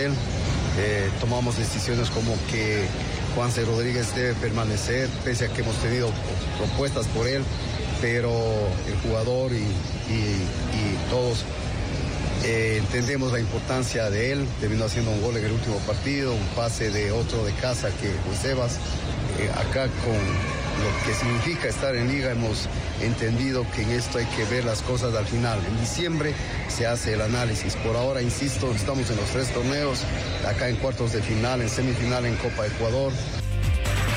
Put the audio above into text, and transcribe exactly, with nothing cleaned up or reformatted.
él. Eh, tomamos decisiones como que Juanse Rodríguez debe permanecer, pese a que hemos tenido propuestas por él, pero el jugador y, y, y todos eh, entendemos la importancia de él. Terminó haciendo un gol en el último partido, un pase de otro de casa que Josebas. Eh, acá con lo que significa estar en liga hemos entendido que en esto hay que ver las cosas al final. En diciembre se hace el análisis. Por ahora, insisto, estamos en los tres torneos, acá en cuartos de final, en semifinal en Copa Ecuador.